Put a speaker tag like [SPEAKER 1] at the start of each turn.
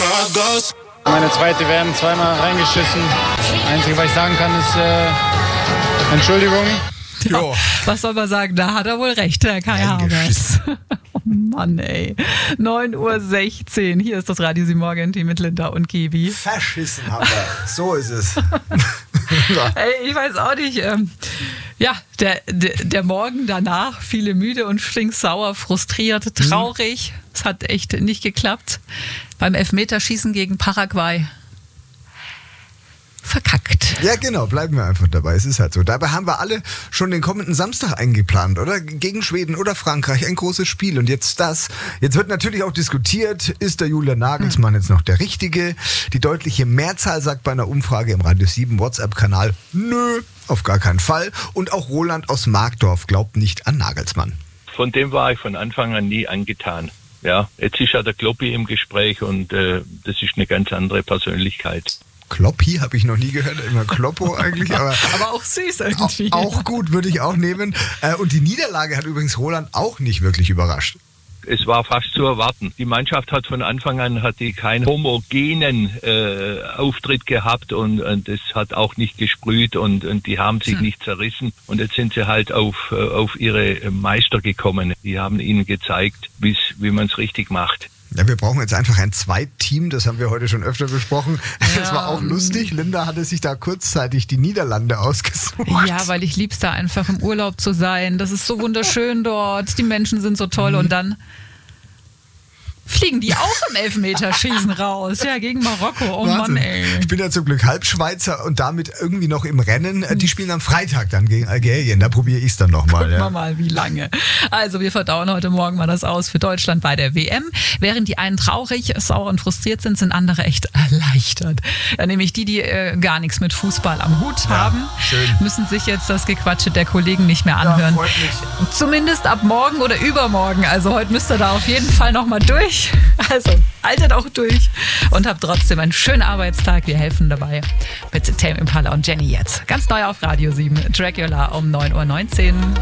[SPEAKER 1] Meine zweite WM, zweimal reingeschissen. Einzige, was ich sagen kann, ist Entschuldigung.
[SPEAKER 2] Ja, was soll man sagen? Da hat er wohl recht, der Kai Havertz. Oh Mann, ey. 9:16 Uhr. Hier ist das Radio 7 Morgen-Team mit Linda und Gibi.
[SPEAKER 3] Verschissen haben wir. So ist es.
[SPEAKER 2] Ey, ich weiß auch nicht. Der Morgen danach, viele müde und stinksauer, frustriert, traurig. Es hat echt nicht geklappt. Beim Elfmeterschießen gegen Paraguay. Verkackt.
[SPEAKER 3] Ja, genau, bleiben wir einfach dabei. Es ist halt so. Dabei haben wir alle schon den kommenden Samstag eingeplant, oder? Gegen Schweden oder Frankreich, ein großes Spiel. Und jetzt das. Jetzt wird natürlich auch diskutiert, ist der Julian Nagelsmann jetzt noch der Richtige? Die deutliche Mehrzahl sagt bei einer Umfrage im Radio 7 WhatsApp-Kanal, nö, auf gar keinen Fall. Und auch Roland aus Markdorf glaubt nicht an Nagelsmann.
[SPEAKER 4] Von dem war ich von Anfang an nie angetan. Ja, jetzt ist ja der Kloppi im Gespräch und das ist eine ganz andere Persönlichkeit.
[SPEAKER 3] Kloppi habe ich noch nie gehört, immer Kloppo eigentlich. Aber
[SPEAKER 2] auch süß irgendwie.
[SPEAKER 3] Auch gut, würde ich auch nehmen. Und die Niederlage hat übrigens Roland auch nicht wirklich überrascht.
[SPEAKER 4] Es war fast zu erwarten. Die Mannschaft hat von Anfang an keinen homogenen Auftritt gehabt und das hat auch nicht gesprüht und die haben sich nicht zerrissen. Und jetzt sind sie halt auf ihre Meister gekommen. Die haben ihnen gezeigt, wie man es richtig macht.
[SPEAKER 3] Ja, wir brauchen jetzt einfach ein Zweitteam, das haben wir heute schon öfter besprochen. Ja. Das war auch lustig. Linda hatte sich da kurzzeitig die Niederlande ausgesucht.
[SPEAKER 2] Ja, weil ich lieb's da einfach im Urlaub zu sein. Das ist so wunderschön dort. Die Menschen sind so toll und dann fliegen die auch im Elfmeterschießen raus. Ja, gegen Marokko. Oh
[SPEAKER 3] Wahnsinn.
[SPEAKER 2] Mann, ey.
[SPEAKER 3] Ich bin ja zum Glück Halbschweizer und damit irgendwie noch im Rennen. Die spielen am Freitag dann gegen Algerien. Da probiere ich es dann nochmal.
[SPEAKER 2] Gucken wir mal, wie lange. Also wir verdauen heute Morgen mal das aus für Deutschland bei der WM. Während die einen traurig, sauer und frustriert sind andere echt erleichtert. Ja, nämlich die gar nichts mit Fußball am Hut haben, müssen sich jetzt das Gequatsche der Kollegen nicht mehr anhören.
[SPEAKER 3] Ja, freut mich.
[SPEAKER 2] Zumindest ab morgen oder übermorgen. Also heute müsst ihr da auf jeden Fall nochmal durch. Also haltet auch durch und habt trotzdem einen schönen Arbeitstag. Wir helfen dabei mit Tame Impala und Jenny jetzt. Ganz neu auf Radio 7. Dracula um 9:19 Uhr.